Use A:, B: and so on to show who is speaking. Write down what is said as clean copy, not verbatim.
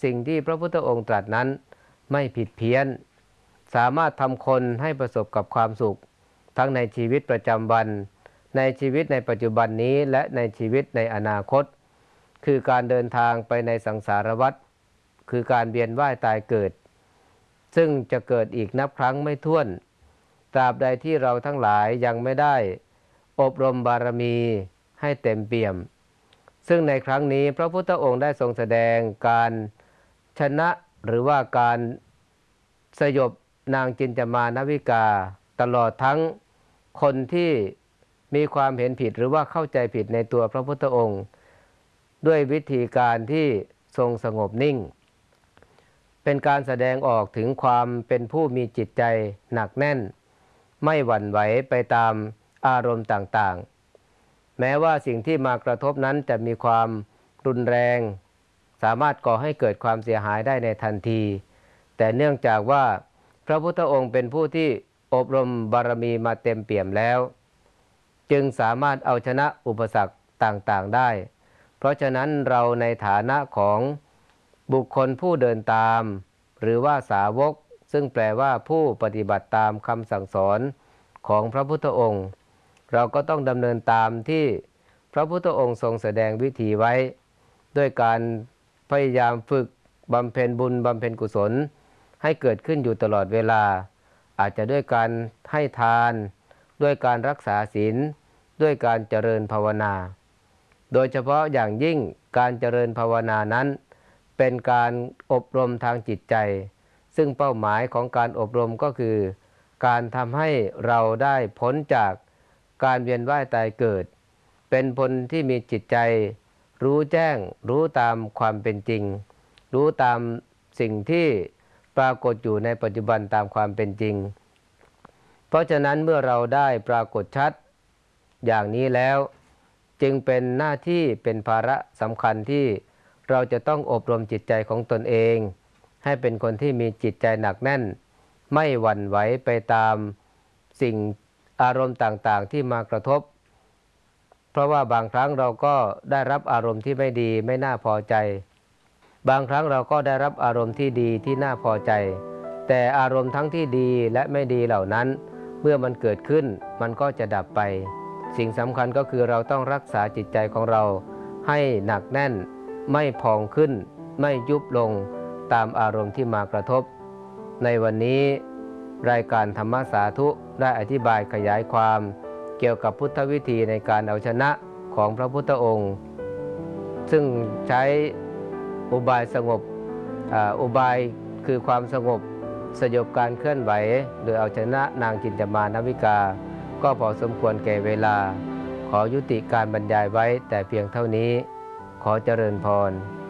A: สิ่งที่พระพุทธองค์ตรัสนั้นไม่ผิดเพี้ยนสามารถทำคนให้ประสบกับความสุขทั้งในชีวิตประจำวันในชีวิตในปัจจุบันนี้และในชีวิตในอนาคตคือการเดินทางไปในสังสารวัฏคือการเวียนว่ายตายเกิดซึ่งจะเกิดอีกนับครั้งไม่ถ้วนตราบใดที่เราทั้งหลายยังไม่ได้อบรมบารมีให้เต็มเปี่ยมซึ่งในครั้งนี้พระพุทธองค์ได้ทรงแสดงการชนะหรือว่าการสยบนางจินจามานวิกาตลอดทั้งคนที่มีความเห็นผิดหรือว่าเข้าใจผิดในตัวพระพุทธองค์ด้วยวิธีการที่ทรงสงบนิ่งเป็นการแสดงออกถึงความเป็นผู้มีจิตใจหนักแน่นไม่หวั่นไหวไปตามอารมณ์ต่างๆแม้ว่าสิ่งที่มากระทบนั้นจะมีความรุนแรงสามารถก่อให้เกิดความเสียหายได้ในทันทีแต่เนื่องจากว่าพระพุทธองค์เป็นผู้ที่อบรมบารมีมาเต็มเปี่ยมแล้วจึงสามารถเอาชนะอุปสรรคต่างๆได้เพราะฉะนั้นเราในฐานะของบุคคลผู้เดินตามหรือว่าสาวกซึ่งแปลว่าผู้ปฏิบัติตามคำสั่งสอนของพระพุทธองค์เราก็ต้องดำเนินตามที่พระพุทธองค์ทรงแสดงวิธีไว้ด้วยการพยายามฝึกบำเพ็ญบุญบำเพ็ญกุศลให้เกิดขึ้นอยู่ตลอดเวลาอาจจะด้วยการให้ทานด้วยการรักษาศีลด้วยการเจริญภาวนาโดยเฉพาะอย่างยิ่งการเจริญภาวนานั้นเป็นการอบรมทางจิตใจซึ่งเป้าหมายของการอบรมก็คือการทำให้เราได้พ้นจากการเวียนว่ายตายเกิดเป็นคนที่มีจิตใจรู้แจ้งรู้ตามความเป็นจริงรู้ตามสิ่งที่ปรากฏอยู่ในปัจจุบันตามความเป็นจริงเพราะฉะนั้นเมื่อเราได้ปรากฏชัดอย่างนี้แล้วจึงเป็นหน้าที่เป็นภาระสำคัญที่เราจะต้องอบรมจิตใจของตนเองให้เป็นคนที่มีจิตใจหนักแน่นไม่หวั่นไหวไปตามสิ่งอารมณ์ต่างๆที่มากระทบเพราะว่าบางครั้งเราก็ได้รับอารมณ์ที่ไม่ดีไม่น่าพอใจบางครั้งเราก็ได้รับอารมณ์ที่ดีที่น่าพอใจแต่อารมณ์ทั้งที่ดีและไม่ดีเหล่านั้นเมื่อมันเกิดขึ้นมันก็จะดับไปสิ่งสำคัญก็คือเราต้องรักษาจิตใจของเราให้หนักแน่นไม่พองขึ้นไม่ยุบลงตามอารมณ์ที่มากระทบในวันนี้รายการธรรมสาธุได้อธิบายขยายความเกี่ยวกับพุทธวิธีในการเอาชนะของพระพุทธองค์ซึ่งใช้อุบายสงบอุบายคือความสงบสยบการเคลื่อนไหวโดยเอาชนะนางจินจามานวิกาก็พอสมควรแก่เวลาขอยุติการบรรยายไว้แต่เพียงเท่านี้ขอเจริญพร